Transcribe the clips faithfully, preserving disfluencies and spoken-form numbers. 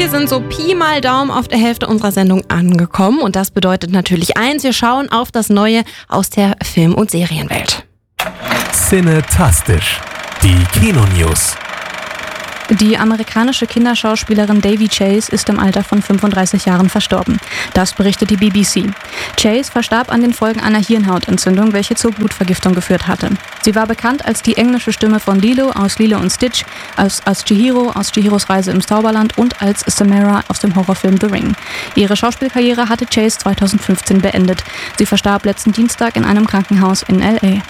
Wir sind so Pi mal Daumen auf der Hälfte unserer Sendung angekommen und das bedeutet natürlich eins, wir schauen auf das Neue aus der Film- und Serienwelt. Cinetastisch, die Kino-News. Die amerikanische Kinderschauspielerin Davy Chase ist im Alter von fünfunddreißig Jahren verstorben. Das berichtet die B B C. Chase verstarb an den Folgen einer Hirnhautentzündung, welche zur Blutvergiftung geführt hatte. Sie war bekannt als die englische Stimme von Lilo aus Lilo und Stitch, als, als Chihiro aus Chihiros Reise ins Zauberland und als Samara aus dem Horrorfilm The Ring. Ihre Schauspielkarriere hatte Chase zweitausendfünfzehn beendet. Sie verstarb letzten Dienstag in einem Krankenhaus in L A.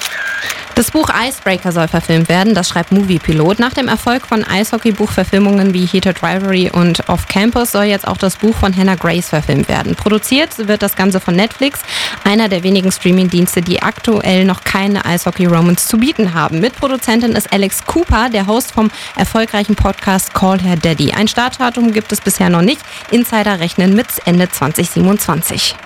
Das Buch Icebreaker soll verfilmt werden, das schreibt Moviepilot. Nach dem Erfolg von Eishockey-Buchverfilmungen wie Heated Rivalry und Off Campus soll jetzt auch das Buch von Hannah Grace verfilmt werden. Produziert wird das Ganze von Netflix, einer der wenigen Streaming-Dienste, die aktuell noch keine Eishockey-Romans zu bieten haben. Mitproduzentin ist Alex Cooper, der Host vom erfolgreichen Podcast Call Her Daddy. Ein Startdatum gibt es bisher noch nicht. Insider rechnen mit Ende zwanzig siebenundzwanzig.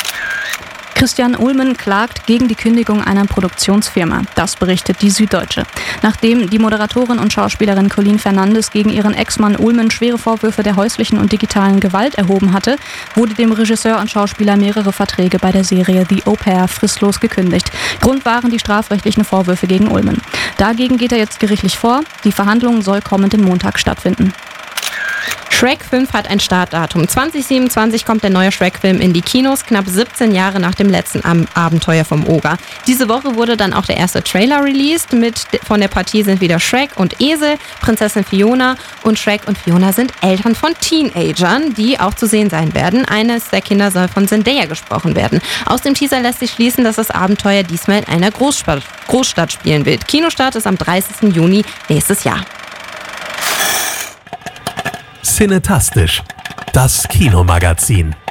Christian Ulmen klagt gegen die Kündigung einer Produktionsfirma. Das berichtet die Süddeutsche. Nachdem die Moderatorin und Schauspielerin Colleen Fernandes gegen ihren Ex-Mann Ulmen schwere Vorwürfe der häuslichen und digitalen Gewalt erhoben hatte, wurde dem Regisseur und Schauspieler mehrere Verträge bei der Serie The Au Pair fristlos gekündigt. Grund waren die strafrechtlichen Vorwürfe gegen Ulmen. Dagegen geht er jetzt gerichtlich vor. Die Verhandlung soll kommenden Montag stattfinden. Shrek fünf hat ein Startdatum. zwanzig siebenundzwanzig kommt der neue Shrek-Film in die Kinos, knapp siebzehn Jahre nach dem letzten Abenteuer vom Oger. Diese Woche wurde dann auch der erste Trailer released. Mit von der Partie sind wieder Shrek und Esel, Prinzessin Fiona und Shrek und Fiona sind Eltern von Teenagern, die auch zu sehen sein werden. Eines der Kinder soll von Zendaya gesprochen werden. Aus dem Teaser lässt sich schließen, dass das Abenteuer diesmal in einer Großstadt, Großstadt spielen wird. Kinostart ist am dreißigsten Juni nächstes Jahr. Cinetastisch, das Kinomagazin.